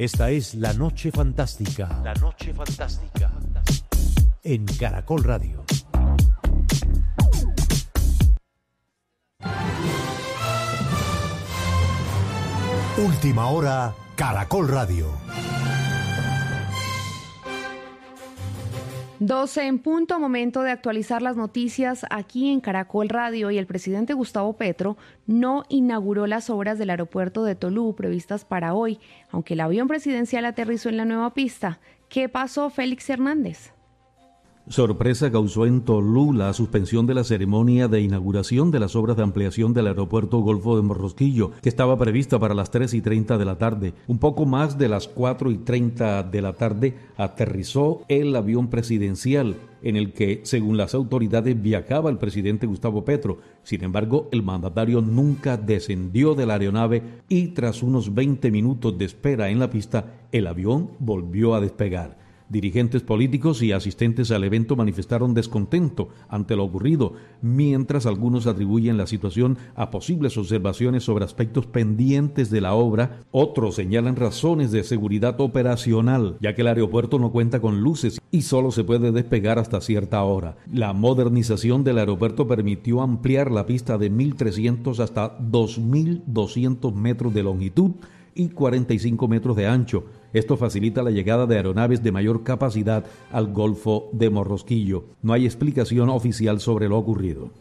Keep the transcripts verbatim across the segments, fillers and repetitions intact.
Esta es La Noche Fantástica. La Noche Fantástica. En Caracol Radio. Última hora, Caracol Radio. doce en punto, momento de actualizar las noticias aquí en Caracol Radio. Y el presidente Gustavo Petro no inauguró las obras del aeropuerto de Tolú previstas para hoy, aunque el avión presidencial aterrizó en la nueva pista. ¿Qué pasó, Félix Hernández? Sorpresa causó en Tolú la suspensión de la ceremonia de inauguración de las obras de ampliación del aeropuerto Golfo de Morrosquillo, que estaba prevista para las tres y treinta de la tarde. Un poco más de las cuatro y treinta de la tarde aterrizó el avión presidencial, en el que, según las autoridades, viajaba el presidente Gustavo Petro. Sin embargo, el mandatario nunca descendió de la aeronave y tras unos veinte minutos de espera en la pista, el avión volvió a despegar. Dirigentes políticos y asistentes al evento manifestaron descontento ante lo ocurrido, mientras algunos atribuyen la situación a posibles observaciones sobre aspectos pendientes de la obra. Otros señalan razones de seguridad operacional, ya que el aeropuerto no cuenta con luces y solo se puede despegar hasta cierta hora. La modernización del aeropuerto permitió ampliar la pista de mil trescientos hasta dos mil doscientos metros de longitud y cuarenta y cinco metros de ancho. Esto facilita la llegada de aeronaves de mayor capacidad al Golfo de Morrosquillo. No hay explicación oficial sobre lo ocurrido.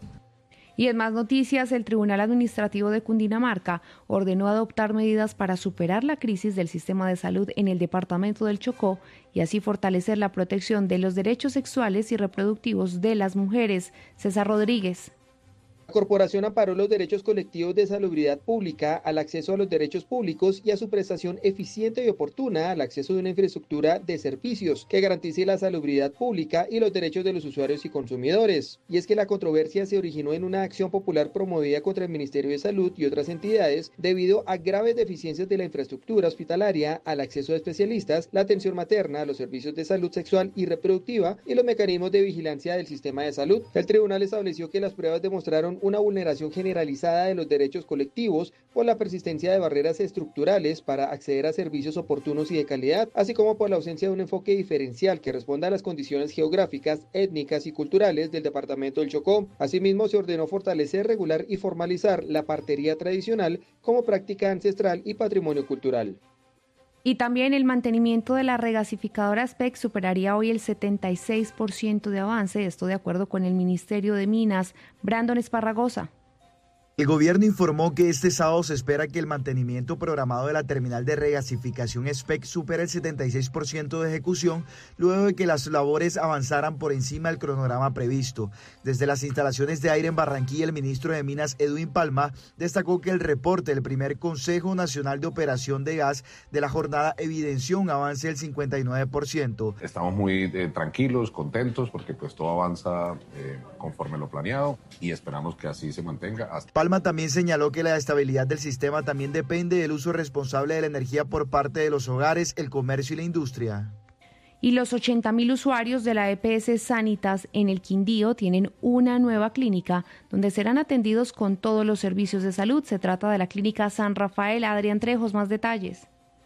Y en más noticias, el Tribunal Administrativo de Cundinamarca ordenó adoptar medidas para superar la crisis del sistema de salud en el departamento del Chocó y así fortalecer la protección de los derechos sexuales y reproductivos de las mujeres. César Rodríguez. La corporación amparó los derechos colectivos de salubridad pública al acceso a los derechos públicos y a su prestación eficiente y oportuna al acceso de una infraestructura de servicios que garantice la salubridad pública y los derechos de los usuarios y consumidores. Y es que la controversia se originó en una acción popular promovida contra el Ministerio de Salud y otras entidades debido a graves deficiencias de la infraestructura hospitalaria, al acceso de especialistas, la atención materna, los servicios de salud sexual y reproductiva y los mecanismos de vigilancia del sistema de salud. El tribunal estableció que las pruebas demostraron una vulneración generalizada de los derechos colectivos por la persistencia de barreras estructurales para acceder a servicios oportunos y de calidad, así como por la ausencia de un enfoque diferencial que responda a las condiciones geográficas, étnicas y culturales del departamento del Chocó. Asimismo, se ordenó fortalecer, regular y formalizar la partería tradicional como práctica ancestral y patrimonio cultural. Y también el mantenimiento de la regasificadora SPEC superaría hoy el setenta y seis por ciento de avance, esto de acuerdo con el Ministerio de Minas. Brandon Esparragosa. El gobierno informó que este sábado se espera que el mantenimiento programado de la terminal de regasificación SPEC supere el setenta y seis por ciento de ejecución, luego de que las labores avanzaran por encima del cronograma previsto. Desde las instalaciones de aire en Barranquilla, el ministro de Minas, Edwin Palma, destacó que el reporte del primer Consejo Nacional de Operación de Gas de la jornada evidenció un avance del cincuenta y nueve por ciento. Estamos muy eh, tranquilos, contentos, porque pues todo avanza eh, conforme lo planeado y esperamos que así se mantenga. Hasta Palma también señaló que la estabilidad del sistema también depende del uso responsable de la energía por parte de los hogares, el comercio y la industria. Y los ochenta mil usuarios de la E P S Sanitas en el Quindío tienen una nueva clínica donde serán atendidos con todos los servicios de salud. Se trata de la clínica San Rafael. Adrián Trejos, más detalles.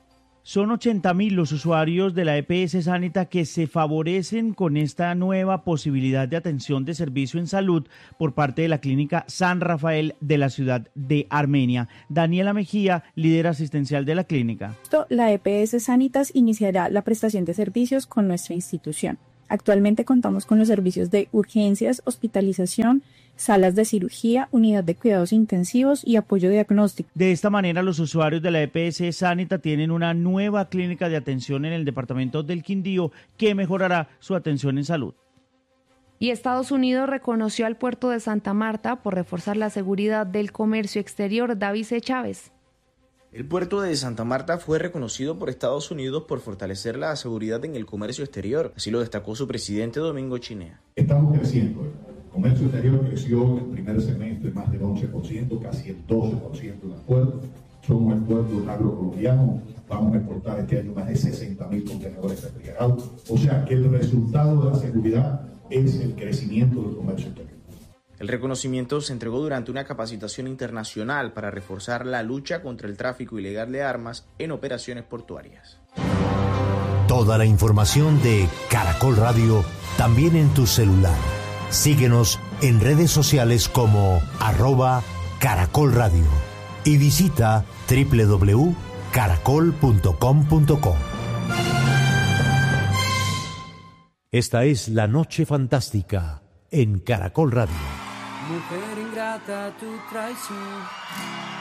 Son ochenta mil los usuarios de la E P S Sanita que se favorecen con esta nueva posibilidad de atención de servicio en salud por parte de la clínica San Rafael de la ciudad de Armenia. Daniela Mejía, líder asistencial de la clínica. La E P S Sanitas iniciará la prestación de servicios con nuestra institución. Actualmente contamos con los servicios de urgencias, hospitalización, salas de cirugía, unidad de cuidados intensivos y apoyo diagnóstico. De esta manera, los usuarios de la E P S Sanita tienen una nueva clínica de atención en el departamento del Quindío que mejorará su atención en salud. Y Estados Unidos reconoció al puerto de Santa Marta por reforzar la seguridad del comercio exterior. David C. Chávez. El puerto de Santa Marta fue reconocido por Estados Unidos por fortalecer la seguridad en el comercio exterior. Así lo destacó su presidente Domingo Chinea. Estamos creciendo. El comercio exterior creció en el primer semestre más del once por ciento, casi el doce por ciento en el puerto. Somos el puerto agrocolombiano. Vamos a exportar este año más de sesenta mil contenedores refrigerados. O sea que el resultado de la seguridad es el crecimiento del comercio exterior. El reconocimiento se entregó durante una capacitación internacional para reforzar la lucha contra el tráfico ilegal de armas en operaciones portuarias. Toda la información de Caracol Radio también en tu celular. Síguenos en redes sociales como arroba Caracol Radio y visita doble u doble u doble u punto caracol punto com punto co. Esta es La Noche Fantástica en Caracol Radio. Mujer ingrata, tu traición